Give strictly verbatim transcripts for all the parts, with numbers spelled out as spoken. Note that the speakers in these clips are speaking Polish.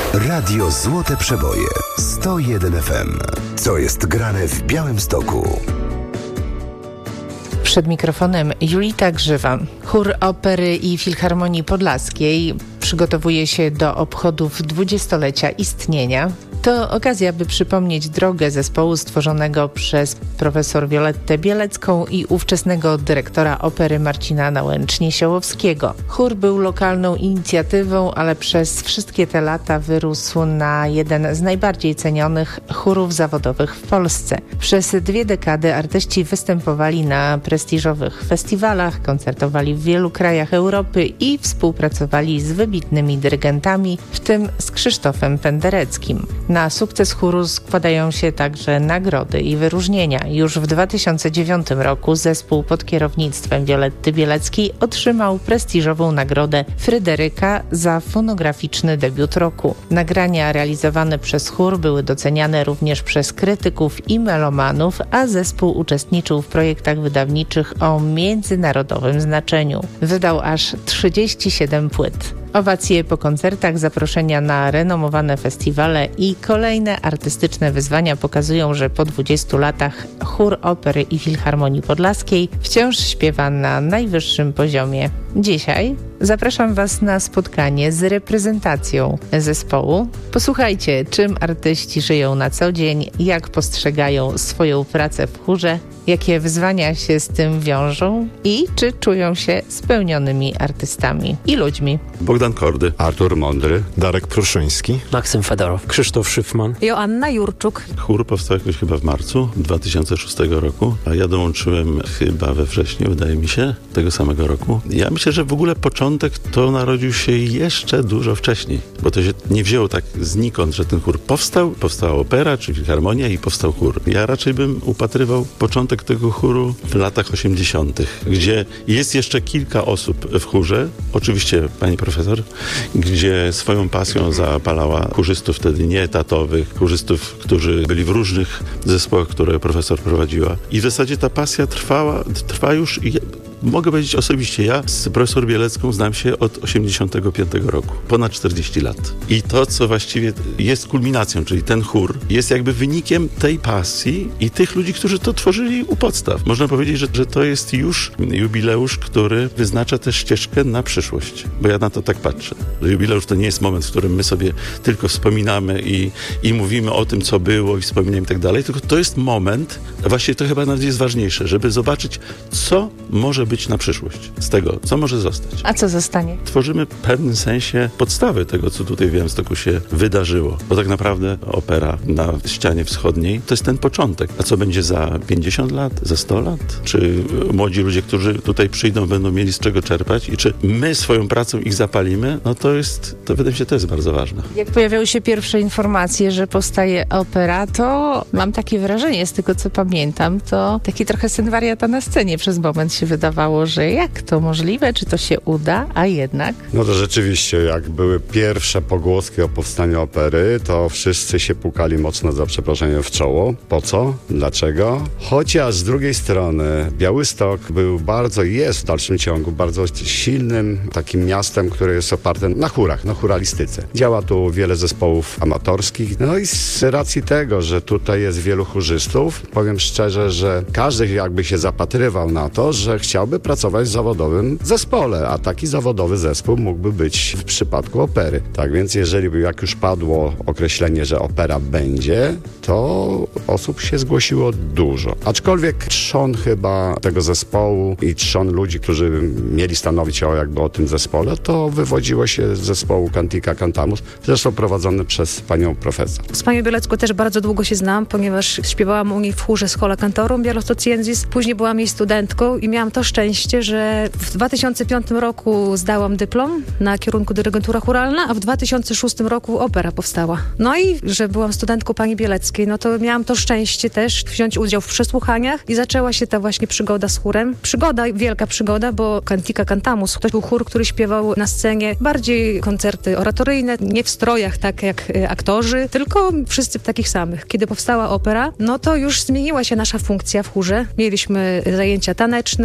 Radio Złote Przeboje sto jeden F M. Co jest grane w Białymstoku? Przed mikrofonem Julita Grzywa. Chór Opery i Filharmonii Podlaskiej przygotowuje się do obchodów dwudziestolecia istnienia. To okazja, by przypomnieć drogę zespołu stworzonego przez profesor Violettę Bielecką i ówczesnego dyrektora opery Marcina Nałęcznie-Siołowskiego. Chór był lokalną inicjatywą, ale przez wszystkie te lata wyrósł na jeden z najbardziej cenionych chórów zawodowych w Polsce. Przez dwie dekady artyści występowali na prestiżowych festiwalach, koncertowali w wielu krajach Europy i współpracowali z wybitnymi dyrygentami, w tym z Krzysztofem Pendereckim. Na sukces chóru składają się także nagrody i wyróżnienia. Już w dwa tysiące dziewiątym roku zespół pod kierownictwem Violetty Bieleckiej otrzymał prestiżową nagrodę Fryderyka za fonograficzny debiut roku. Nagrania realizowane przez chór były doceniane również przez krytyków i melomanów, a zespół uczestniczył w projektach wydawniczych o międzynarodowym znaczeniu. Wydał aż trzydzieści siedem płyt. Owacje po koncertach, zaproszenia na renomowane festiwale i kolejne artystyczne wyzwania pokazują, że po dwudziestu latach chór Opery i Filharmonii Podlaskiej wciąż śpiewa na najwyższym poziomie. Dzisiaj zapraszam Was na spotkanie z reprezentacją zespołu. Posłuchajcie, czym artyści żyją na co dzień, jak postrzegają swoją pracę w chórze, jakie wyzwania się z tym wiążą i czy czują się spełnionymi artystami i ludźmi. Bogdan Kordy, Artur Mądry, Darek Pruszyński, Maksym Fedorow, Krzysztof Szyfman, Joanna Jurczuk. Chór powstał jakoś chyba w marcu dwa tysiące szóstego roku, a ja dołączyłem chyba we wrześniu, wydaje mi się, tego samego roku. Ja myślę, że w ogóle początek to narodził się jeszcze dużo wcześniej, bo to się nie wzięło tak znikąd, że ten chór powstał, powstała opera czy filharmonia i powstał chór. Ja raczej bym upatrywał początek tego chóru w latach osiemdziesiątych, gdzie jest jeszcze kilka osób w chórze, oczywiście pani profesor, gdzie swoją pasją zapalała chórzystów wtedy nieetatowych, chórzystów, którzy byli w różnych zespołach, które profesor prowadziła. I w zasadzie ta pasja trwała, trwa już i mogę powiedzieć osobiście, ja z profesor Bielecką znam się od osiemdziesiątego piątego roku, ponad czterdzieści lat. I to, co właściwie jest kulminacją, czyli ten chór, jest jakby wynikiem tej pasji i tych ludzi, którzy to tworzyli u podstaw. Można powiedzieć, że, że to jest już jubileusz, który wyznacza też ścieżkę na przyszłość, bo ja na to tak patrzę. Że jubileusz to nie jest moment, w którym my sobie tylko wspominamy i, i mówimy o tym, co było i wspominamy i tak dalej, tylko to jest moment, właściwie to chyba nawet jest ważniejsze, żeby zobaczyć, co może być na przyszłość z tego, co może zostać. A co zostanie? Tworzymy w pewnym sensie podstawy tego, co tutaj w Białymstoku się wydarzyło, bo tak naprawdę opera na ścianie wschodniej to jest ten początek. A co będzie za pięćdziesiąt lat, za sto lat? Czy młodzi ludzie, którzy tutaj przyjdą, będą mieli z czego czerpać i czy my swoją pracą ich zapalimy? No to jest, to wydaje mi się, to jest bardzo ważne. Jak pojawiały się pierwsze informacje, że powstaje opera, to mam takie wrażenie, z tego co pamiętam, to taki trochę syn wariata na scenie przez moment się wydawało, że jak to możliwe, czy to się uda, a jednak... No to rzeczywiście, jak były pierwsze pogłoski o powstaniu opery, to wszyscy się pukali mocno, za przeproszeniem, w czoło. Po co? Dlaczego? Chociaż z drugiej strony Białystok był bardzo, jest w dalszym ciągu bardzo silnym takim miastem, które jest oparte na chórach, na chóralistyce. Działa tu wiele zespołów amatorskich, no i z racji tego, że tutaj jest wielu chórzystów, powiem szczerze, że każdy jakby się zapatrywał na to, że chciałby pracować w zawodowym zespole, a taki zawodowy zespół mógłby być w przypadku opery. Tak więc jeżeli by jak już padło określenie, że opera będzie, to osób się zgłosiło dużo. Aczkolwiek trzon chyba tego zespołu i trzon ludzi, którzy mieli stanowić o jakby o tym zespole, to wywodziło się z zespołu Cantica Cantamus, zresztą prowadzony przez panią profesor. Z panią Bielecką też bardzo długo się znam, ponieważ śpiewałam u niej w chórze Schola Cantorum Białostocjensis. Później byłam jej studentką i miałam to szczęście, że w dwa tysiące piątym roku zdałam dyplom na kierunku dyrygentura chóralna, a w dwa tysiące szóstym roku opera powstała. No i że byłam studentką pani Bieleckiej, no to miałam to szczęście też wziąć udział w przesłuchaniach i zaczęła się ta właśnie przygoda z chórem. Przygoda, wielka przygoda, bo Cantica Cantamus to był chór, który śpiewał na scenie bardziej koncerty oratoryjne, nie w strojach tak jak aktorzy, tylko wszyscy w takich samych. Kiedy powstała opera, no to już zmieniła się nasza funkcja w chórze. Mieliśmy zajęcia taneczne. Jak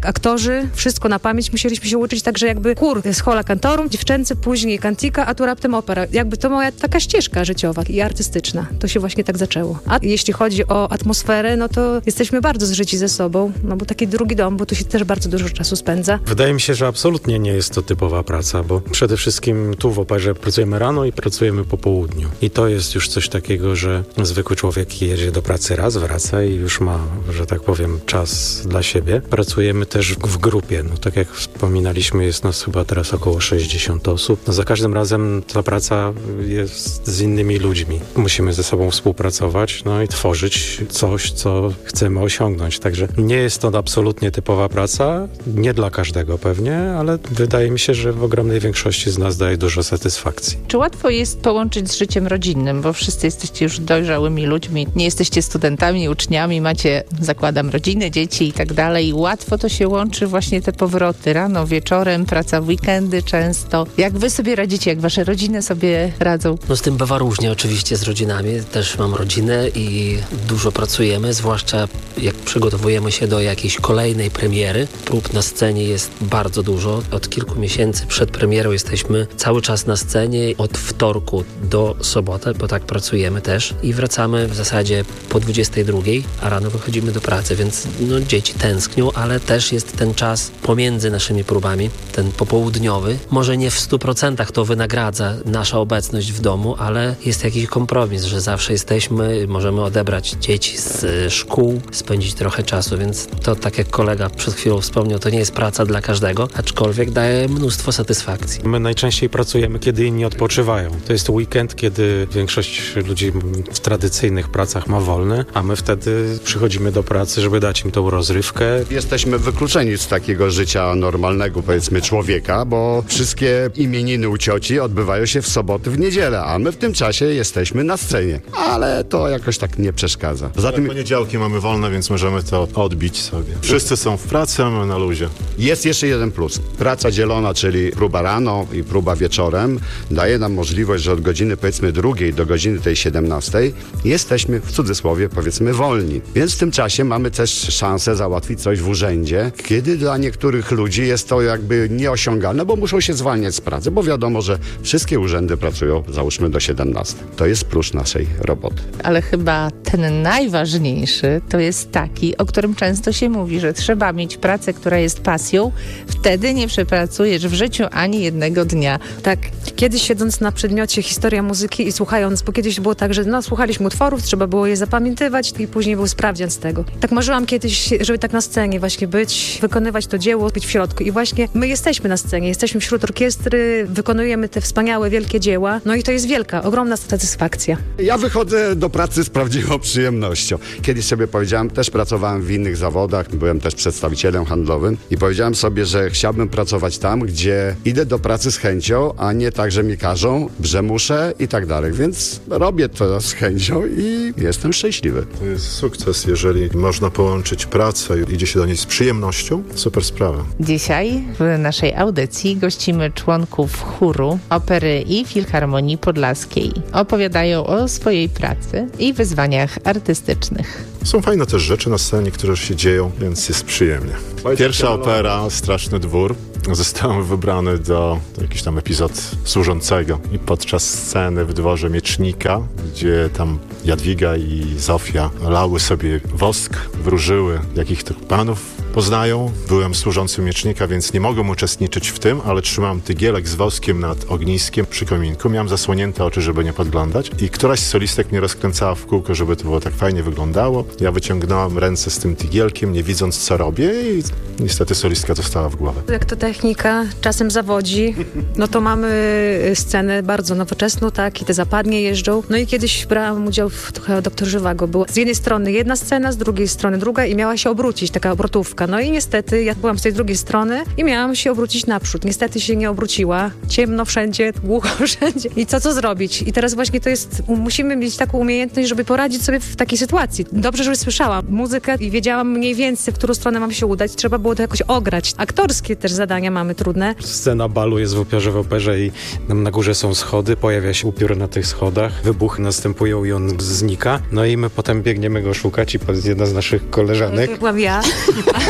jak aktorzy, wszystko na pamięć musieliśmy się uczyć, także jakby chór schola cantorum, dziewczęcy, później cantica, a tu raptem opera. Jakby to moja taka ścieżka życiowa i artystyczna. To się właśnie tak zaczęło. A jeśli chodzi o atmosferę, no to jesteśmy bardzo zżyci ze sobą, no bo taki drugi dom, bo tu się też bardzo dużo czasu spędza. Wydaje mi się, że absolutnie nie jest to typowa praca, bo przede wszystkim tu w operze pracujemy rano i pracujemy po południu. I to jest już coś takiego, że zwykły człowiek jedzie do pracy raz, wraca i już ma, że tak powiem, czas dla siebie. Pracujemy też w grupie. No tak jak wspominaliśmy, jest nas chyba teraz około sześćdziesiąt osób. No za każdym razem ta praca jest z innymi ludźmi. Musimy ze sobą współpracować, no i tworzyć coś, co chcemy osiągnąć. Także nie jest to absolutnie typowa praca, nie dla każdego pewnie, ale wydaje mi się, że w ogromnej większości z nas daje dużo satysfakcji. Czy łatwo jest połączyć z życiem rodzinnym, bo wszyscy jesteście już dojrzałymi ludźmi, nie jesteście studentami, uczniami, macie, zakładam, rodziny, dzieci i tak dalej. Łatwo to się łączy, właśnie te powroty rano, wieczorem, praca w weekendy często. Jak wy sobie radzicie, jak wasze rodziny sobie radzą? No z tym bywa różnie oczywiście z rodzinami. Też mam rodzinę i dużo pracujemy, zwłaszcza jak przygotowujemy się do jakiejś kolejnej premiery. Prób na scenie jest bardzo dużo. Od kilku miesięcy przed premierą jesteśmy cały czas na scenie od wtorku do soboty, bo tak pracujemy też i wracamy w zasadzie po dwudziestej drugiej, a rano wychodzimy do pracy, więc no, dzieci tęsknią, ale też jest ten czas pomiędzy naszymi próbami, ten popołudniowy. Może nie w stu procentach to wynagradza nasza obecność w domu, ale jest jakiś kompromis, że zawsze jesteśmy, możemy odebrać dzieci z szkół, spędzić trochę czasu, więc to tak jak kolega przed chwilą wspomniał, to nie jest praca dla każdego, aczkolwiek daje mnóstwo satysfakcji. My najczęściej pracujemy, kiedy inni odpoczywają. To jest weekend, kiedy większość ludzi w tradycyjnych pracach ma wolny, a my wtedy przychodzimy do pracy, żeby dać im tą rozrywkę. Jesteśmy wykluczeni z takiego życia normalnego, powiedzmy, człowieka, bo wszystkie imieniny u cioci odbywają się w soboty, w niedzielę, a my w tym czasie jesteśmy na scenie. Ale to jakoś tak nie przeszkadza. Poza tym poniedziałki mamy wolne, więc możemy to odbić sobie. Wszyscy są w pracy, a my na luzie. jest jeszcze jeden plus. Praca dzielona, czyli próba rano i próba wieczorem, daje nam możliwość, że od godziny powiedzmy drugiej do godziny tej siedemnastej jesteśmy w cudzysłowie powiedzmy wolni. Więc w tym czasie mamy też szansę załatwić coś w urzędzie, kiedy dla niektórych ludzi jest to jakby nieosiągalne, bo muszą się zwalniać z pracy, bo wiadomo, że wszystkie urzędy pracują załóżmy do siedemnastej. To jest plus naszej roboty. Ale chyba ten najważniejszy to jest taki, o którym często się mówi, że trzeba mieć pracę, która jest pasją, wtedy nie przepracujesz w życiu ani jednego dnia. Tak, kiedyś siedząc na przedmiocie historia muzyki i słuchając, bo kiedyś było tak, że no, słuchaliśmy utworów, trzeba było je zapamiętywać i później był sprawdzian z tego. Tak marzyłam kiedyś, żeby tak na scenie właśnie być, wykonywać to dzieło, być w środku i właśnie my jesteśmy na scenie, jesteśmy wśród orkiestry, wykonujemy te wspaniałe, wielkie dzieła, no i to jest wielka, ogromna satysfakcja. Ja wychodzę do pracy z prawdziwą przyjemnością. Kiedyś sobie powiedziałem, też pracowałem w innych zawodach, byłem też przedstawicielem handlowym i powiedziałem sobie, że chciałbym pracować tam, gdzie idę do pracy z chęcią, a nie tak, że mi każą, że muszę i tak dalej. Więc robię to z chęcią i jestem szczęśliwy. To jest sukces, jeżeli można połączyć pracę i idzie się do niej z przyjemnością. Super sprawa. Dzisiaj w naszej audycji gościmy członków chóru, opery i Filharmonii Podlaskiej. Opowiadają o swojej pracy i wyzwaniach artystycznych. Są fajne też rzeczy na scenie, które się dzieją, więc jest przyjemnie. Pierwsza opera, Straszny Dwór. Zostałem wybrany do, do jakiś tam epizod służącego i podczas sceny w dworze Miecznika, gdzie tam Jadwiga i Zofia lały sobie wosk, wróżyły, jakich to panów poznają. Byłem służącym Miecznika, więc nie mogłem uczestniczyć w tym, ale trzymałem tygielek z woskiem nad ogniskiem przy kominku. Miałem zasłonięte oczy, żeby nie podglądać i któraś z solistek mnie rozkręcała w kółko, żeby to było tak fajnie wyglądało. Ja wyciągnąłem ręce z tym tygielkiem, nie widząc co robię i niestety solistka dostała w głowę. Jak to technika czasem zawodzi, no to mamy scenę bardzo nowoczesną, tak, i te zapadnie jeżdżą. No i kiedyś brałam udział w trochę Doktor Żywago. Była z jednej strony jedna scena, z drugiej strony druga i miała się obrócić, taka obrotówka. No i niestety ja byłam z tej drugiej strony i miałam się obrócić naprzód. Niestety się nie obróciła. Ciemno wszędzie, głucho wszędzie. I co, co zrobić? I teraz właśnie to jest, musimy mieć taką umiejętność, żeby poradzić sobie w takiej sytuacji. Dobrze, że słyszałam muzykę i wiedziałam mniej więcej, w którą stronę mam się udać. Trzeba było to jakoś ograć. Aktorskie też zadania mamy trudne. Scena balu jest w upiorze w operze i tam na górze są schody, pojawia się upiór na tych schodach, wybuchy następują i on znika. No i my potem biegniemy go szukać i jedna z naszych koleżanek To byłam ja.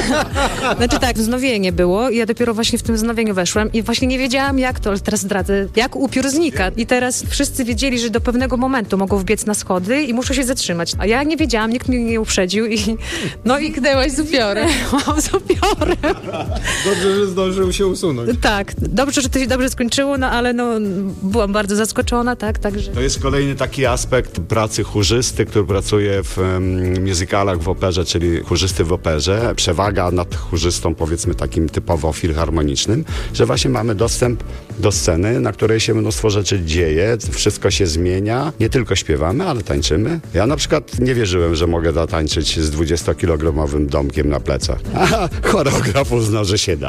Znaczy tak, wznowienie było i ja dopiero właśnie w tym wznowieniu weszłam i właśnie nie wiedziałam jak to, ale teraz zdradzę, jak upiór znika. I teraz wszyscy wiedzieli, że do pewnego momentu mogą wbiec na schody i muszą się zatrzymać. A ja nie wiedziałam, nikt mnie nie uprzedził i no i Knęłaś z upiorem. z upiorem. Dobrze, że zdążył się usunąć. Tak, dobrze, że to się dobrze skończyło, no ale no byłam bardzo zaskoczona, tak, także. To jest kolejny taki aspekt pracy chórzysty, który pracuje w um, musicalach w operze, czyli chórzysty w operze. Przewaga nad chórzystą, powiedzmy takim typowo filharmonicznym, że właśnie mamy dostęp do sceny, na której się mnóstwo rzeczy dzieje, wszystko się zmienia, nie tylko śpiewamy, ale tańczymy. Ja na przykład nie wierzyłem, że mogę zatańczyć z dwudziestokilogramowym domkiem na plecach. A choreograf uznał, że się da.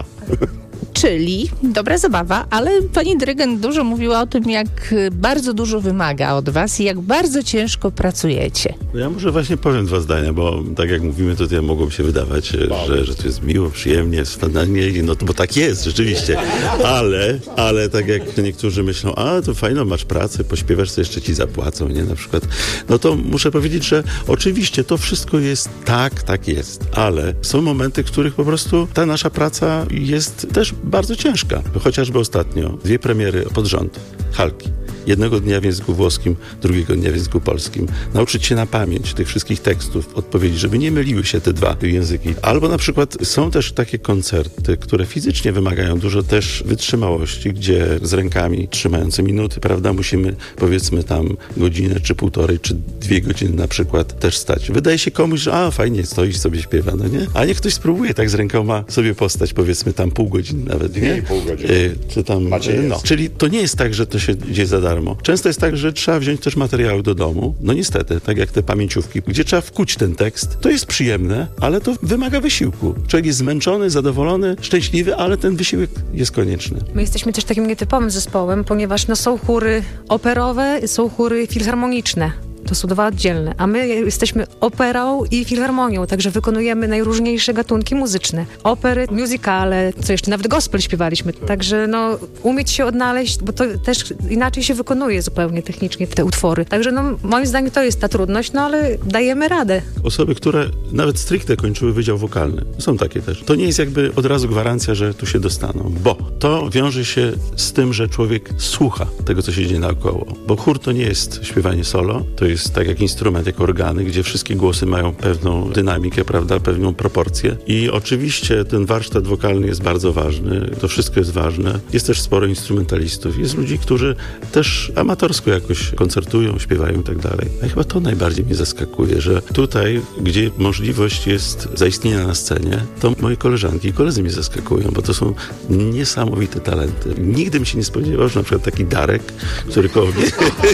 Czyli dobra zabawa, ale pani dyrygent dużo mówiła o tym, jak bardzo dużo wymaga od was i jak bardzo ciężko pracujecie. Ja może właśnie powiem dwa zdania, bo tak jak mówimy, to ja mogłoby się wydawać, że, że to jest miło, przyjemnie, standardnie, no to bo tak jest rzeczywiście, ale, ale tak jak niektórzy myślą, a to fajno, masz pracę, pośpiewasz, to jeszcze ci zapłacą, nie, na przykład, no to muszę powiedzieć, że oczywiście to wszystko jest tak, tak jest, ale są momenty, w których po prostu ta nasza praca jest też bardzo ciężka. Chociażby ostatnio dwie premiery pod rząd, Halki. Jednego dnia w języku włoskim, drugiego dnia w języku polskim. Nauczyć się na pamięć tych wszystkich tekstów, odpowiedzi, żeby nie myliły się te dwa języki. Albo na przykład są też takie koncerty, które fizycznie wymagają dużo też wytrzymałości, gdzie z rękami trzymający minuty, prawda, musimy powiedzmy tam godzinę, czy półtorej, czy dwie godziny na przykład też stać. Wydaje się komuś, że a, fajnie, stoisz sobie, śpiewa, no nie? A niech ktoś spróbuje tak z rękoma sobie postać, powiedzmy tam pół godziny nawet, nie? Nie, pół godziny. Y, czy tam, Macie no. Czyli to nie jest tak, że to się dzieje za darmo. Często jest tak, że trzeba wziąć też materiały do domu. No niestety, tak jak te pamięciówki, gdzie trzeba wkuć ten tekst. To jest przyjemne, ale to wymaga wysiłku. Człowiek jest zmęczony, zadowolony, szczęśliwy, ale ten wysiłek jest konieczny. My jesteśmy też takim nietypowym zespołem, ponieważ no, są chóry operowe, są chóry filharmoniczne. To są dwa oddzielne, a my jesteśmy operą i filharmonią, także wykonujemy najróżniejsze gatunki muzyczne. Opery, musicale, co jeszcze, nawet gospel śpiewaliśmy. Także no, umieć się odnaleźć, bo to też inaczej się wykonuje zupełnie technicznie te utwory. Także no, moim zdaniem to jest ta trudność, no ale dajemy radę. Osoby, które nawet stricte kończyły wydział wokalny, są takie też. To nie jest jakby od razu gwarancja, że tu się dostaną, bo to wiąże się z tym, że człowiek słucha tego, co się dzieje naokoło. Bo chór to nie jest śpiewanie solo, to jest jest tak jak instrument, jak organy, gdzie wszystkie głosy mają pewną dynamikę, prawda, pewną proporcję. I oczywiście ten warsztat wokalny jest bardzo ważny, to wszystko jest ważne. Jest też sporo instrumentalistów, jest ludzi, którzy też amatorsko jakoś koncertują, śpiewają i tak dalej. A chyba to najbardziej mnie zaskakuje, że tutaj, gdzie możliwość jest zaistnienia na scenie, to moje koleżanki i koledzy mnie zaskakują, bo to są niesamowite talenty. Nigdy bym się nie spodziewał, że na przykład taki Darek, który koło mnie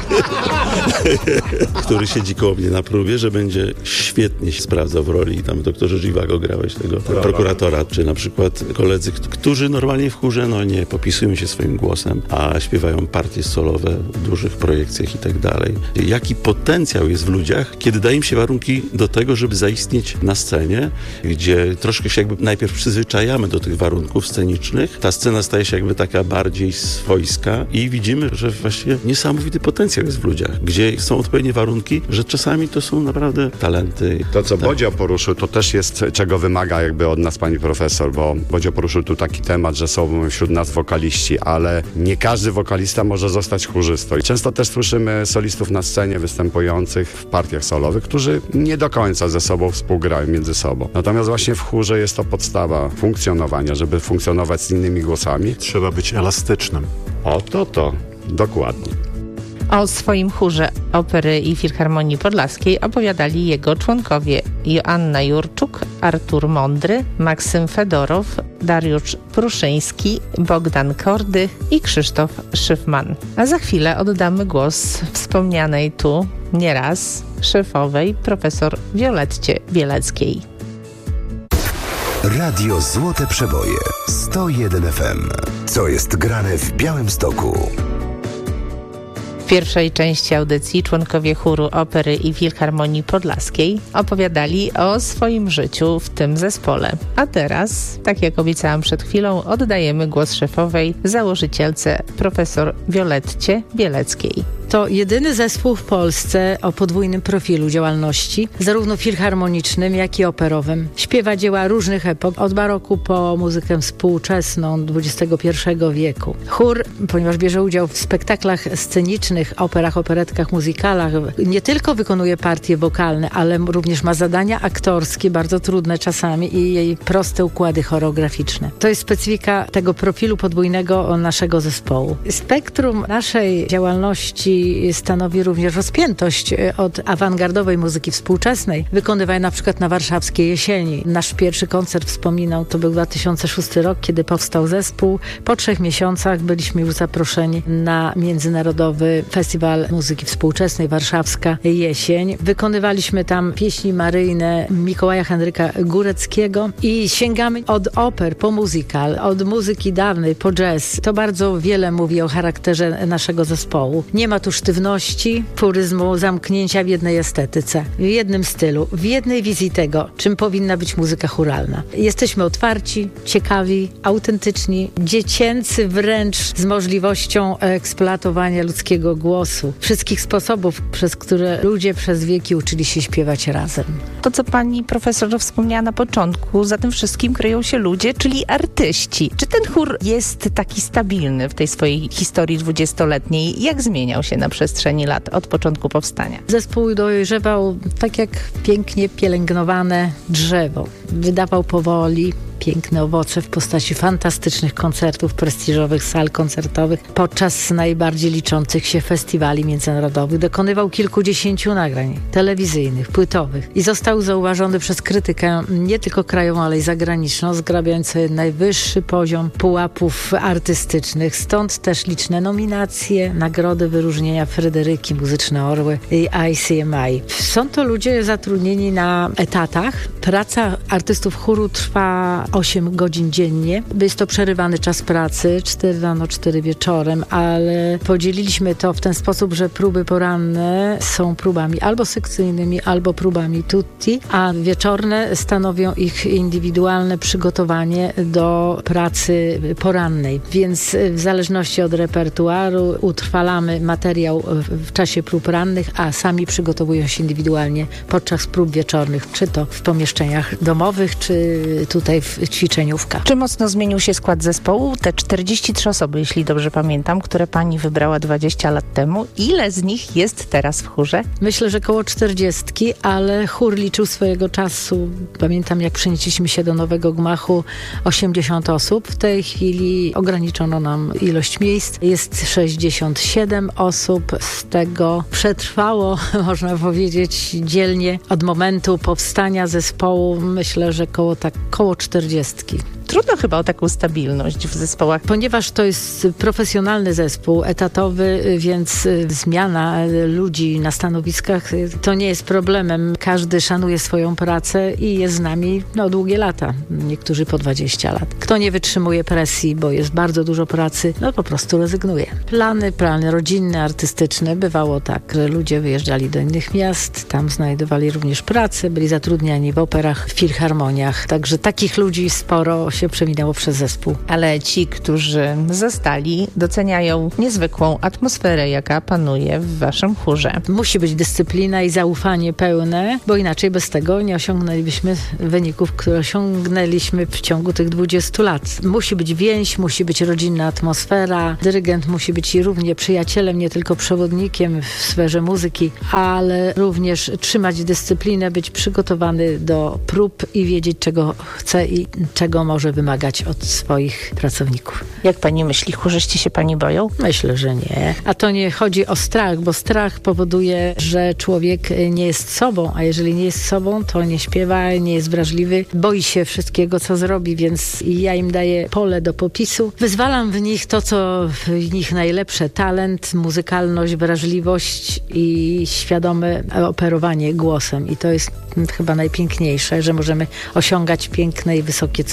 który siedzi koło mnie na próbie, że będzie świetnie się sprawdzał w roli i tam doktorze Żywago grałeś tego prokuratora, czy na przykład koledzy, którzy normalnie w chórze no nie popisują się swoim głosem, a śpiewają partie solowe w dużych projekcjach i tak dalej. Jaki potencjał jest w ludziach, kiedy daje im się warunki do tego, żeby zaistnieć na scenie, gdzie troszkę się jakby najpierw przyzwyczajamy do tych warunków scenicznych. Ta scena staje się jakby taka bardziej swojska i widzimy, że właśnie niesamowity potencjał jest w ludziach, gdzie są odpowiednie warunki, że czasami to są naprawdę talenty. To, co tak. Bodzio poruszył, to też jest, czego wymaga jakby od nas pani profesor, bo Bodzio poruszył tu taki temat, że są wśród nas wokaliści, ale nie każdy wokalista może zostać chórzystą. I często też słyszymy solistów na scenie występujących w partiach solowych, którzy nie do końca ze sobą współgrają między sobą. Natomiast właśnie w chórze jest to podstawa funkcjonowania, żeby funkcjonować z innymi głosami. Trzeba być elastycznym. O, to to. Dokładnie. O swoim chórze Opery i Filharmonii Podlaskiej opowiadali jego członkowie Joanna Jurczuk, Artur Mądry, Maksym Fedorow, Dariusz Pruszyński, Bogdan Kordy i Krzysztof Szyfman. A za chwilę oddamy głos wspomnianej tu nieraz szefowej profesor Violetcie Bieleckiej. Radio Złote Przeboje sto jeden F M. Co jest grane w Białymstoku? W pierwszej części audycji członkowie chóru Opery i Filharmonii Podlaskiej opowiadali o swoim życiu w tym zespole. A teraz, tak jak obiecałam przed chwilą, oddajemy głos szefowej, założycielce profesor Violetcie Bieleckiej. To jedyny zespół w Polsce o podwójnym profilu działalności, zarówno filharmonicznym, jak i operowym. Śpiewa dzieła różnych epok, od baroku po muzykę współczesną dwudziestego pierwszego wieku. Chór, ponieważ bierze udział w spektaklach scenicznych, operach, operetkach, muzykalach, nie tylko wykonuje partie wokalne, ale również ma zadania aktorskie, bardzo trudne czasami i jej proste układy choreograficzne. To jest specyfika tego profilu podwójnego naszego zespołu. Spektrum naszej działalności stanowi również rozpiętość od awangardowej muzyki współczesnej, wykonywanej na przykład na warszawskiej Jesieni. Nasz pierwszy koncert, wspominał, to był dwa tysiące szósty rok, kiedy powstał zespół. Po trzech miesiącach byliśmy już zaproszeni na Międzynarodowy Festiwal Muzyki Współczesnej Warszawska Jesień. Wykonywaliśmy tam pieśni maryjne Mikołaja Henryka Góreckiego i sięgamy od oper po musical, od muzyki dawnej po jazz. To bardzo wiele mówi o charakterze naszego zespołu. Nie ma tu sztywności, puryzmu, zamknięcia w jednej estetyce, w jednym stylu, w jednej wizji tego, czym powinna być muzyka chóralna. Jesteśmy otwarci, ciekawi, autentyczni, dziecięcy wręcz, z możliwością eksploatowania ludzkiego głosu, wszystkich sposobów, przez które ludzie przez wieki uczyli się śpiewać razem. To, co pani profesor wspomniała na początku, za tym wszystkim kryją się ludzie, czyli artyści. Czy ten chór jest taki stabilny w tej swojej historii dwudziestoletniej? Jak zmieniał się na przestrzeni lat od początku powstania? Zespół dojrzewał tak jak pięknie pielęgnowane drzewo. Wydawał powoli piękne owoce w postaci fantastycznych koncertów, prestiżowych sal koncertowych. Podczas najbardziej liczących się festiwali międzynarodowych dokonywał kilkudziesięciu nagrań telewizyjnych, płytowych i został zauważony przez krytykę nie tylko krajową, ale i zagraniczną, zgrabiający najwyższy poziom pułapów artystycznych. Stąd też liczne nominacje, nagrody, wyróżnienia Fryderyki, Muzyczne Orły i I C M I. Są to ludzie zatrudnieni na etatach. Praca artystów chóru trwa osiem godzin dziennie. Jest to przerywany czas pracy, cztery rano, cztery wieczorem, ale podzieliliśmy to w ten sposób, że próby poranne są próbami albo sekcyjnymi, albo próbami tutti, a wieczorne stanowią ich indywidualne przygotowanie do pracy porannej. Więc w zależności od repertuaru utrwalamy materiał w czasie prób rannych, a sami przygotowują się indywidualnie podczas prób wieczornych, czy to w pomieszczeniach domowych, czy tutaj w ćwiczeniówka. Czy mocno zmienił się skład zespołu? Te czterdzieści trzy osoby, jeśli dobrze pamiętam, które pani wybrała dwadzieścia lat temu. Ile z nich jest teraz w chórze? Myślę, że koło czterdziestki, ale chór liczył swojego czasu. Pamiętam, jak przenieśliśmy się do nowego gmachu, osiemdziesiąt osób. W tej chwili ograniczono nam ilość miejsc. Jest sześćdziesiąt siedem osób. Z tego przetrwało, można powiedzieć, dzielnie od momentu powstania zespołu. Myślę, że koło tak koło czterdziestki. Trudno chyba o taką stabilność w zespołach. Ponieważ to jest profesjonalny zespół, etatowy, więc zmiana ludzi na stanowiskach to nie jest problemem. Każdy szanuje swoją pracę i jest z nami no, długie lata. Niektórzy po dwadzieścia lat. Kto nie wytrzymuje presji, bo jest bardzo dużo pracy, no po prostu rezygnuje. Plany, plany rodzinne, artystyczne. Bywało tak, że ludzie wyjeżdżali do innych miast, tam znajdowali również pracę, byli zatrudniani w operach, w filharmoniach. Także takich ludzi sporo się przeminęło przez zespół. Ale ci, którzy zostali, doceniają niezwykłą atmosferę, jaka panuje w waszym chórze. Musi być dyscyplina i zaufanie pełne, bo inaczej bez tego nie osiągnęlibyśmy wyników, które osiągnęliśmy w ciągu tych dwudziestu lat. Musi być więź, musi być rodzinna atmosfera. Dyrygent musi być i równie przyjacielem, nie tylko przewodnikiem w sferze muzyki, ale również trzymać dyscyplinę, być przygotowany do prób i wiedzieć, czego chce i czego może wymagać od swoich pracowników. Jak pani myśli, chórzyści się pani boją? Myślę, że nie. A to nie chodzi o strach, bo strach powoduje, że człowiek nie jest sobą, a jeżeli nie jest sobą, to nie śpiewa, nie jest wrażliwy, boi się wszystkiego, co zrobi, więc ja im daję pole do popisu. Wyzwalam w nich to, co w nich najlepsze, talent, muzykalność, wrażliwość i świadome operowanie głosem. I to jest chyba najpiękniejsze, że możemy osiągać piękne i wysokie cele. Mamy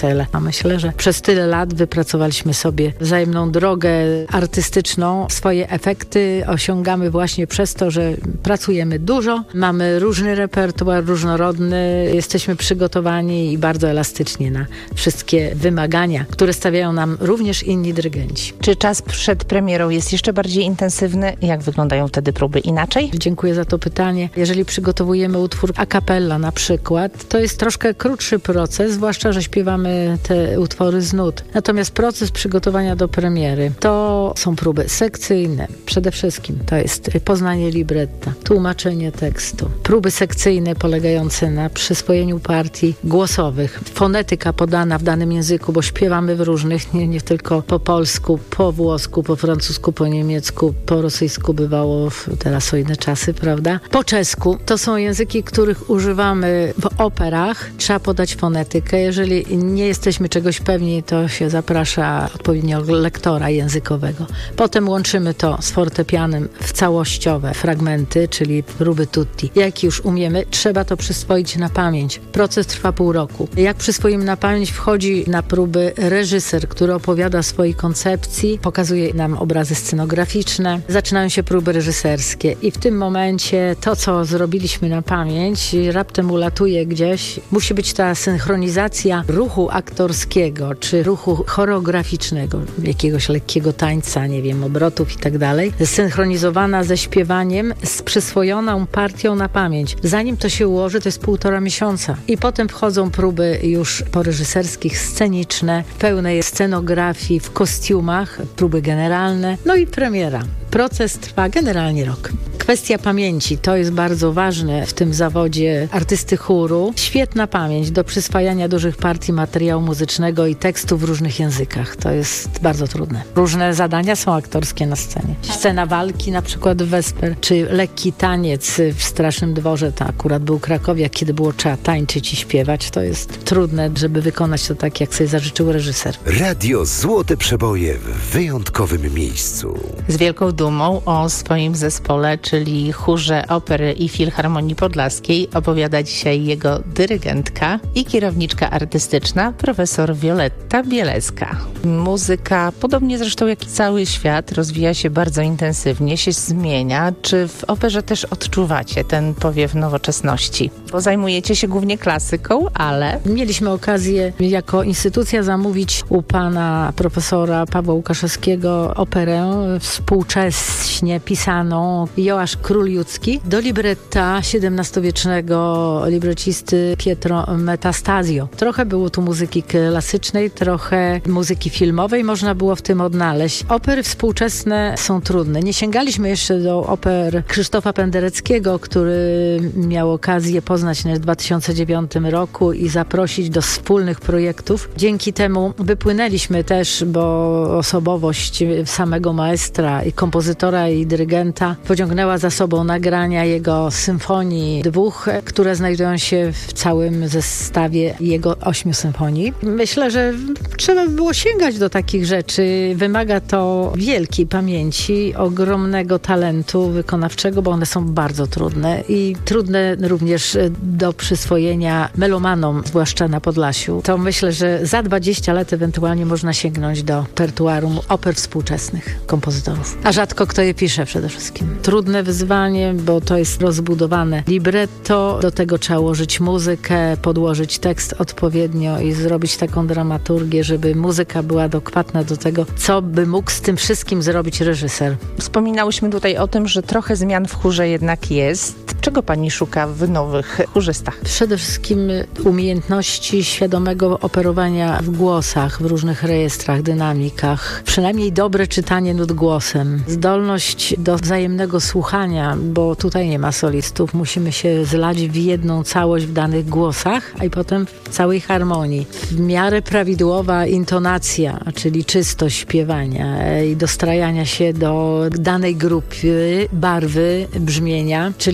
myślę, że przez tyle lat wypracowaliśmy sobie wzajemną drogę artystyczną. Swoje efekty osiągamy właśnie przez to, że pracujemy dużo, mamy różny repertuar, różnorodny, jesteśmy przygotowani i bardzo elastyczni na wszystkie wymagania, które stawiają nam również inni dyrygenci. Czy czas przed premierą jest jeszcze bardziej intensywny? Jak wyglądają wtedy próby? Inaczej? Dziękuję za to pytanie. Jeżeli przygotowujemy utwór a cappella na przykład, to jest troszkę krótszy proces, zwłaszcza, że śpiewamy te utwory z nut. Natomiast proces przygotowania do premiery to są próby sekcyjne. Przede wszystkim to jest poznanie libretta, tłumaczenie tekstu. Próby sekcyjne polegające na przyswojeniu partii głosowych. Fonetyka podana w danym języku, bo śpiewamy w różnych, nie, nie tylko po polsku, po włosku, po francusku, po niemiecku, po rosyjsku bywało w, teraz są inne czasy, prawda? Po czesku. To są języki, których używamy w operach. Trzeba podać fonetykę. Jeżeli nie jesteśmy czegoś pewni, to się zaprasza odpowiedniego lektora językowego. Potem łączymy to z fortepianem w całościowe fragmenty, czyli próby tutti. Jak już umiemy, trzeba to przyswoić na pamięć. Proces trwa pół roku. Jak przyswoimy na pamięć, wchodzi na próby reżyser, który opowiada o swojej koncepcji, pokazuje nam obrazy scenograficzne. Zaczynają się próby reżyserskie i w tym momencie to, co zrobiliśmy na pamięć, raptem ulatuje gdzieś. Musi być ta synchronizacja ruchu aktorskiego, czy ruchu choreograficznego, jakiegoś lekkiego tańca, nie wiem, obrotów i tak dalej, zsynchronizowana ze śpiewaniem, z przyswojoną partią na pamięć. Zanim to się ułoży, to jest półtora miesiąca. I potem wchodzą próby już poreżyserskich, sceniczne, pełnej scenografii, w kostiumach, próby generalne, no i premiera. Proces trwa generalnie rok. Kwestia pamięci to jest bardzo ważne w tym zawodzie artysty chóru. Świetna pamięć do przyswajania dużych partii materiału muzycznego i tekstu w różnych językach. To jest bardzo trudne. Różne zadania są aktorskie na scenie. Scena walki na przykład w Wesper, czy lekki taniec w Strasznym Dworze, to akurat był Krakowiak, kiedy było trzeba tańczyć i śpiewać. To jest trudne, żeby wykonać to tak, jak sobie zażyczył reżyser. Radio Złote Przeboje w wyjątkowym miejscu. Z wielką dumą o swoim zespole, czyli Chórze Opery i Filharmonii Podlaskiej, opowiada dzisiaj jego dyrygentka i kierowniczka artystyczna, profesor Wioletta Bieleska. Muzyka, podobnie zresztą jak i cały świat, rozwija się bardzo intensywnie, się zmienia. Czy w operze też odczuwacie ten powiew nowoczesności? Bo zajmujecie się głównie klasyką, ale... Mieliśmy okazję jako instytucja zamówić u pana profesora Pawła Łukaszewskiego operę współcześnie pisaną Joasz Król-Judzki do libretta siedemnastowiecznego librecisty Pietro Metastasio. Trochę było tu muzyki klasycznej, trochę muzyki filmowej, można było w tym odnaleźć. Opery współczesne są trudne. Nie sięgaliśmy jeszcze do oper Krzysztofa Pendereckiego, który miał okazję poznać nas w dwa tysiące dziewiątym roku i zaprosić do wspólnych projektów. Dzięki temu wypłynęliśmy też, bo osobowość samego maestra i kompozytora i dyrygenta pociągnęła za sobą nagrania jego symfonii dwóch, które znajdują się w całym zestawie jego ośmiu symfonii. Myślę, że trzeba by było sięgać do takich rzeczy. Wymaga to wielkiej pamięci, ogromnego talentu wykonawczego, bo one są bardzo trudne i trudne również do przyswojenia melomanom, zwłaszcza na Podlasiu. To myślę, że za dwadzieścia lat ewentualnie można sięgnąć do repertuaru oper współczesnych kompozytorów. A rzadko kto je pisze przede wszystkim. Trudne wyzwanie, bo to jest rozbudowane libretto, do tego trzeba ułożyć muzykę, podłożyć tekst odpowiednio i zrobić taką dramaturgię, żeby muzyka była adekwatna do tego, co by mógł z tym wszystkim zrobić reżyser. Wspominałyśmy tutaj o tym, że trochę zmian w chórze jednak jest. Czego pani szuka w nowych chórzystach? Przede wszystkim umiejętności świadomego operowania w głosach, w różnych rejestrach, dynamikach. Przynajmniej dobre czytanie nut głosem. Zdolność do wzajemnego słuchania, bo tutaj nie ma solistów. Musimy się zlać w jedną całość w danych głosach, a i potem w całej harmonii. W miarę prawidłowa intonacja, czyli czystość śpiewania i dostrajania się do danej grupy, barwy, brzmienia, czyli rezygnacja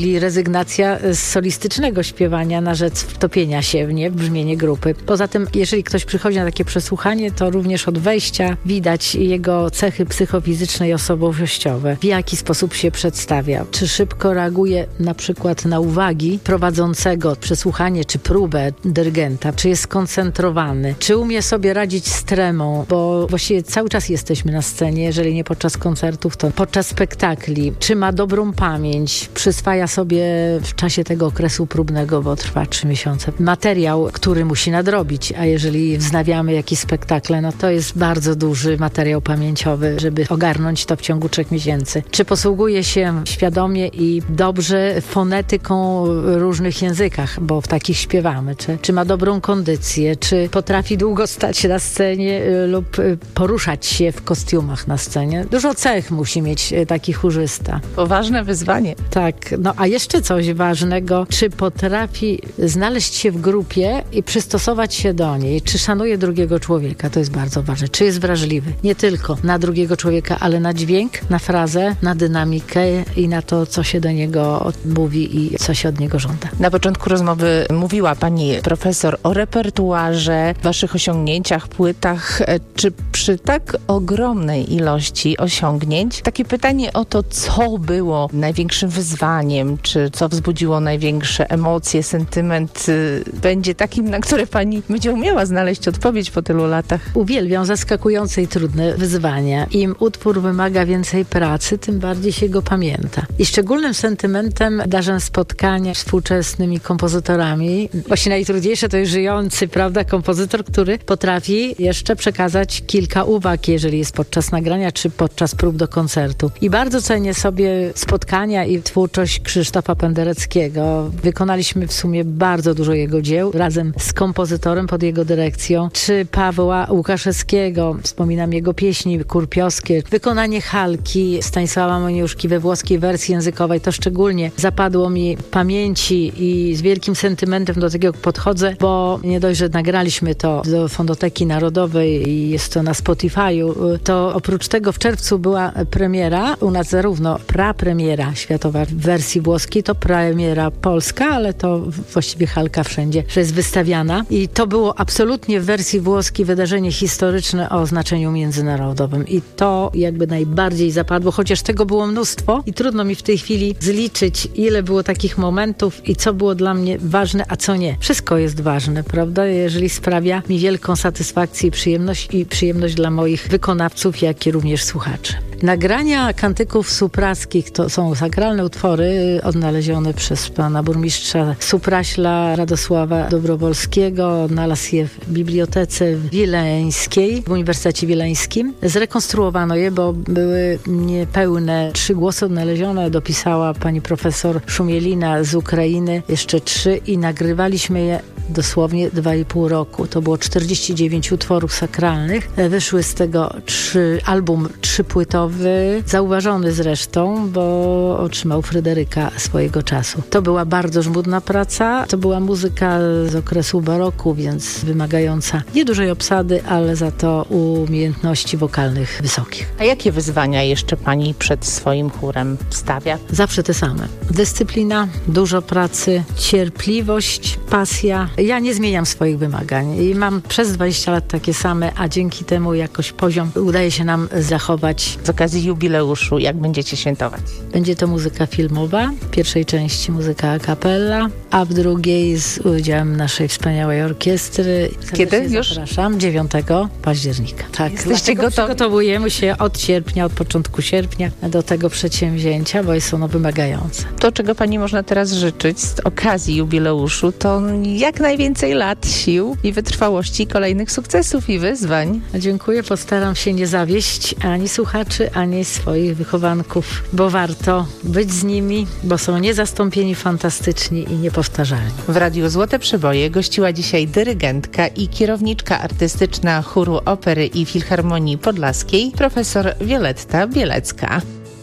rezygnacja z solistycznego śpiewania na rzecz wtopienia się w nie, w brzmienie grupy. Poza tym, jeżeli ktoś przychodzi na takie przesłuchanie, to również od wejścia widać jego cechy psychofizyczne i osobowościowe. W jaki sposób się przedstawia. Czy szybko reaguje na przykład na uwagi prowadzącego przesłuchanie czy próbę dyrygenta, czy jest skoncentrowany, czy umie sobie radzić z tremą, bo właściwie cały czas jesteśmy na scenie, jeżeli nie podczas koncertów, to podczas spektakli. Czy ma dobrą pamięć, przyswaja sobie w czasie tego okresu próbnego, bo trwa trzy miesiące, materiał, który musi nadrobić, a jeżeli wznawiamy jakieś spektakle, no to jest bardzo duży materiał pamięciowy, żeby ogarnąć to w ciągu trzech miesięcy. Czy posługuje się świadomie i dobrze fonetyką w różnych językach, bo w takich śpiewamy, czy, czy ma dobrą kondycję, czy potrafi długo stać na scenie y, lub y, poruszać się w kostiumach na scenie. Dużo cech musi mieć y, taki chórzysta. Poważne wyzwanie. Tak, no a jeszcze coś ważnego, czy potrafi znaleźć się w grupie i przystosować się do niej, czy szanuje drugiego człowieka, to jest bardzo ważne, czy jest wrażliwy, nie tylko na drugiego człowieka, ale na dźwięk, na frazę, na dynamikę i na to, co się do niego mówi i co się od niego żąda. Na początku rozmowy mówiła pani profesor o repertuarze, waszych osiągnięciach, płytach. Czy przy tak ogromnej ilości osiągnięć, takie pytanie o to, co było największym wyzwaniem, czy co wzbudziło największe emocje, sentyment, będzie takim, na które pani będzie umiała znaleźć odpowiedź po tylu latach? Uwielbiam zaskakujące i trudne wyzwania. Im utwór wymaga więcej pracy, tym bardziej się go pamięta. I szczególnym sentymentem darzę spotkania z współczesnymi kompozytorami. Właśnie najtrudniejsze to jest żyjący, prawda, kompozytor, który potrafi jeszcze przekazać kilka uwag, jeżeli jest podczas nagrania, czy podczas prób do koncertu. I bardzo cenię sobie spotkania i twórczość Krzysztofa Pendereckiego. Wykonaliśmy w sumie bardzo dużo jego dzieł, razem z kompozytorem pod jego dyrekcją, czy Pawła Łukaszewskiego. Wspominam jego pieśni kurpiowskie. Wykonanie Halki Stanisława Moniuszki we włoskiej wersji językowej to szczególnie zapadło mi w pamięci i z wielkim sentymentem do tego podchodzę, bo nie dość, że nagraliśmy to do Fondoteki Narodowej i jest to na Spotify'u, to oprócz tego w czerwcu była premiera, u nas zarówno prapremiera światowa w wersji włoskiej, to premiera polska, ale to właściwie Halka wszędzie, że jest wystawiana i to było absolutnie w wersji włoskiej wydarzenie historyczne o znaczeniu międzynarodowym i to jakby najbardziej zapadło, chociaż tego było mnóstwo i trudno mi w tej chwili zliczyć, ile było takich momentów i co było dla mnie ważne, a co nie. Wszystko jest ważne, prawda? Jeżeli sprawia mi wielką satysfakcję i przyjemność i przyjemność dla moich wykonawców, jak i również słuchaczy. Nagrania kantyków supraskich to są sakralne utwory odnalezione przez pana burmistrza Supraśla Radosława Dobrowolskiego. Odnalazł je w Bibliotece Wileńskiej, w Uniwersytecie Wileńskim. Zrekonstruowano je, bo były niepełne. Trzy głosy odnalezione dopisała pani profesor Szumielina z Ukrainy. Jeszcze trzy i nagrywaliśmy je dosłownie dwa i pół roku. To było czterdzieści dziewięć utworów sakralnych. Wyszły z tego trzy, album trzypłytowy, zauważony zresztą, bo otrzymał Fryderyka swojego czasu. To była bardzo żmudna praca. To była muzyka z okresu baroku, więc wymagająca niedużej obsady, ale za to umiejętności wokalnych wysokich. A jakie wyzwania jeszcze pani przed swoim chórem stawia? Zawsze te same. Dyscyplina, dużo pracy, cierpliwość, pasja. Ja nie zmieniam swoich wymagań i mam przez dwadzieścia lat takie same, a dzięki temu jakoś poziom udaje się nam zachować. Z okazji jubileuszu, jak będziecie świętować? Będzie to muzyka filmowa, w pierwszej części muzyka a cappella, a w drugiej z udziałem naszej wspaniałej orkiestry. Kiedy już? Zapraszam, dziewiątego października. Tak, jesteście gotowi? Przygotowujemy się od sierpnia, od początku sierpnia do tego przedsięwzięcia, bo jest ono wymagające. To, czego pani można teraz życzyć z okazji jubileuszu, to jak najwięcej lat, sił i wytrwałości, kolejnych sukcesów i wyzwań. Dziękuję, postaram się nie zawieść ani słuchaczy, ani swoich wychowanków, bo warto być z nimi, bo są niezastąpieni, fantastyczni i niepowtarzalni. W Radiu Złote Przeboje gościła dzisiaj dyrygentka i kierowniczka artystyczna chóru Opery i Filharmonii Podlaskiej, profesor Wioletta Bielecka.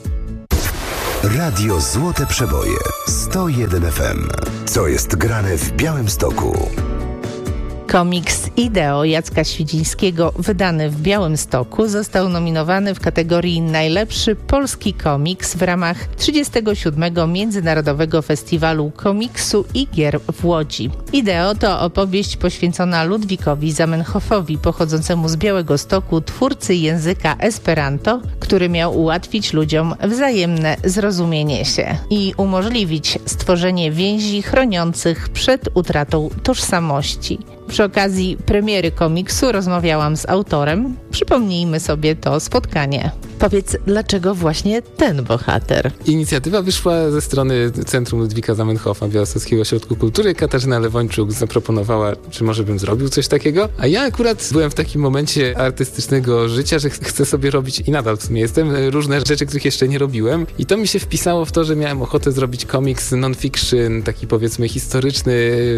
Radio Złote Przeboje sto jeden F M. Co jest grane w Białymstoku? Komiks Ideo Jacka Świdzińskiego, wydany w Białymstoku, został nominowany w kategorii Najlepszy polski komiks w ramach trzydziestego siódmego Międzynarodowego Festiwalu Komiksu i Gier w Łodzi. Ideo to opowieść poświęcona Ludwikowi Zamenhofowi, pochodzącemu z Białegostoku, twórcy języka Esperanto, który miał ułatwić ludziom wzajemne zrozumienie się i umożliwić stworzenie więzi chroniących przed utratą tożsamości. Przy okazji premiery komiksu rozmawiałam z autorem. Przypomnijmy sobie to spotkanie. Powiedz, dlaczego właśnie ten bohater? Inicjatywa wyszła ze strony Centrum Ludwika Zamenhofa, Białostockiego Ośrodku Kultury. Katarzyna Lewończuk zaproponowała, czy może bym zrobił coś takiego. A ja akurat byłem w takim momencie artystycznego życia, że chcę sobie robić, i nadal w sumie jestem, różne rzeczy, których jeszcze nie robiłem. I to mi się wpisało w to, że miałem ochotę zrobić komiks non-fiction, taki powiedzmy historyczny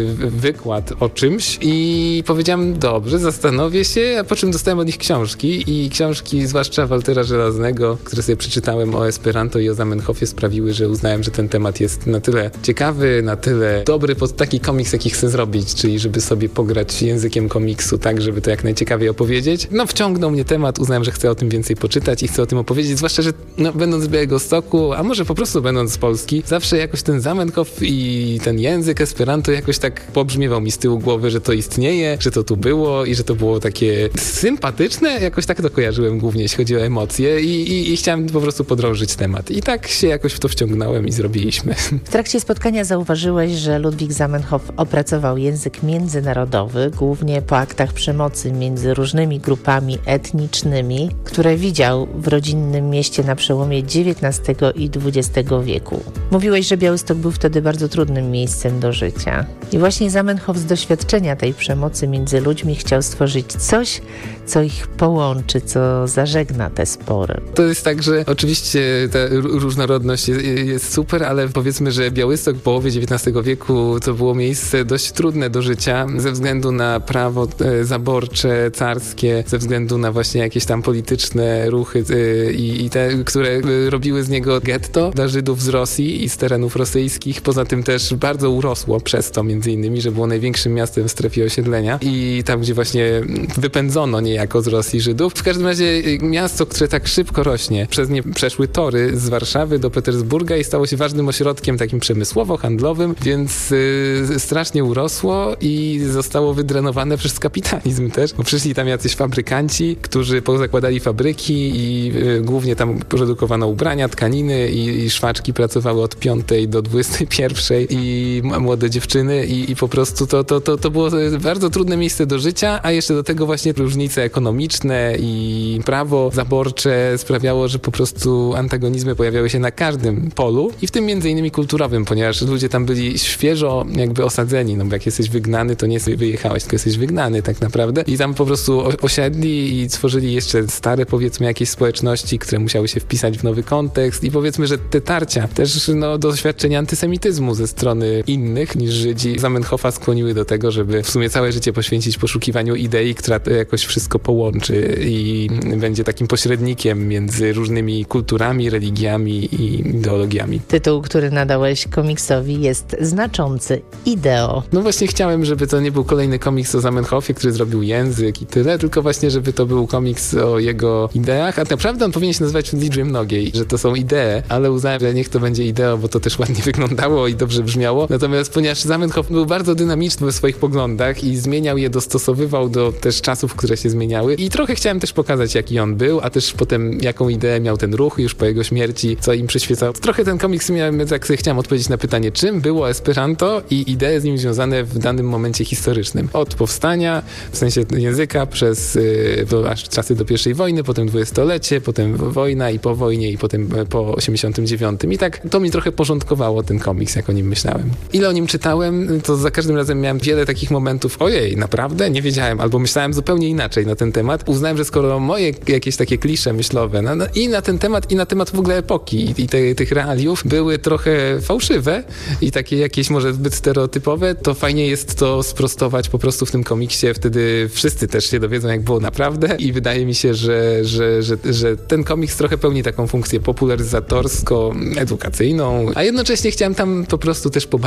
wykład o czymś. I powiedziałem, dobrze, zastanowię się, a po czym dostałem od nich książki. I książki, zwłaszcza Waltera Żelaznego, które sobie przeczytałem o Esperanto i o Zamenhofie, sprawiły, że uznałem, że ten temat jest na tyle ciekawy, na tyle dobry pod taki komiks, jaki chcę zrobić, czyli żeby sobie pograć językiem komiksu tak, żeby to jak najciekawiej opowiedzieć. No wciągnął mnie temat, uznałem, że chcę o tym więcej poczytać i chcę o tym opowiedzieć, zwłaszcza, że no, będąc z Białegostoku, a może po prostu będąc z Polski, zawsze jakoś ten Zamenhof i ten język Esperanto jakoś tak pobrzmiewał mi z tyłu głowy, że to istnieje, że to tu było i że to było takie sympatyczne, jakoś tak to kojarzyłem głównie, jeśli chodzi o emocje i, i, i chciałem po prostu podrążyć temat. I tak się jakoś w to wciągnąłem i zrobiliśmy. W trakcie spotkania zauważyłeś, że Ludwik Zamenhof opracował język międzynarodowy, głównie po aktach przemocy między różnymi grupami etnicznymi, które widział w rodzinnym mieście na przełomie dziewiętnastego i dwudziestego wieku. Mówiłeś, że Białystok był wtedy bardzo trudnym miejscem do życia. I właśnie Zamenhof z doświadczenia tej przemocy między ludźmi chciał stworzyć coś, co ich połączy, co zażegna te spory. To jest tak, że oczywiście ta różnorodność jest, jest super, ale powiedzmy, że Białystok w połowie dziewiętnastego wieku to było miejsce dość trudne do życia ze względu na prawo zaborcze, carskie, ze względu na właśnie jakieś tam polityczne ruchy i, i te, które robiły z niego getto dla Żydów z Rosji i z terenów rosyjskich. Poza tym też bardzo urosło przez to między innymi, że było największym miastem w strefie osiedlenia i tam, gdzie właśnie wypędzono niejako z Rosji Żydów. W każdym razie miasto, które tak szybko rośnie, przez nie przeszły tory z Warszawy do Petersburga i stało się ważnym ośrodkiem takim przemysłowo-handlowym, więc y, strasznie urosło i zostało wydrenowane przez kapitalizm też, bo przyszli tam jacyś fabrykanci, którzy pozakładali fabryki i y, głównie tam produkowano ubrania, tkaniny i, i szwaczki pracowały od piątej do dwudziestej pierwszej i młode dziewczyny i, i po prostu to, to, to, to było bardzo trudne miejsce do życia, a jeszcze do tego właśnie różnice ekonomiczne i prawo zaborcze sprawiało, że po prostu antagonizmy pojawiały się na każdym polu i w tym między innymi kulturowym, ponieważ ludzie tam byli świeżo jakby osadzeni, no bo jak jesteś wygnany, to nie wyjechałeś, tylko jesteś wygnany tak naprawdę i tam po prostu osiedli i stworzyli jeszcze stare powiedzmy jakieś społeczności, które musiały się wpisać w nowy kontekst i powiedzmy, że te tarcia też no, doświadczenia antysemityzmu ze strony innych niż Żydzi Zamenhofa skłoniły do tego, żeby w sumie całe życie poświęcić poszukiwaniu idei, która jakoś wszystko połączy i będzie takim pośrednikiem między różnymi kulturami, religiami i ideologiami. Tytuł, który nadałeś komiksowi, jest znaczący. Ideo. No właśnie chciałem, żeby to nie był kolejny komiks o Zamenhofie, który zrobił język i tyle, tylko właśnie, żeby to był komiks o jego ideach, a naprawdę on powinien się nazywać w liczbie mnogiej, że to są idee, ale uznałem, że niech to będzie ideo, bo to też ładnie wyglądało i dobrze brzmiało. Natomiast ponieważ Zamenhof był bardzo dynamiczny we swoich poglądach i zmieniał je, dostosowywał do też czasów, które się zmieniały i trochę chciałem też pokazać, jaki on był, a też potem jaką ideę miał ten ruch już po jego śmierci, co im przyświecało. Trochę ten komiks miałem, tak sobie chciałem odpowiedzieć na pytanie, czym było Esperanto i idee z nim związane w danym momencie historycznym. Od powstania, w sensie języka, przez yy, aż czasy do pierwszej wojny, potem dwudziestolecie, potem wojna i po wojnie i potem po osiemdziesiątym dziewiątym. I tak to mi trochę porządkowało ten komiks, jak o nim myślałem. Ile o nim czytałem, to za każdym razem miałem wiele takich momentów, ojej, naprawdę? Nie wiedziałem, albo myślałem zupełnie inaczej na ten temat. Uznałem, że skoro moje jakieś takie klisze myślowe no, no, i na ten temat, i na temat w ogóle epoki i, i te, tych realiów były trochę fałszywe i takie jakieś może zbyt stereotypowe, to fajnie jest to sprostować po prostu w tym komiksie. Wtedy wszyscy też się dowiedzą, jak było naprawdę i wydaje mi się, że, że, że, że ten komiks trochę pełni taką funkcję popularyzatorsko-edukacyjną, a jednocześnie chciałem tam po prostu też pobawić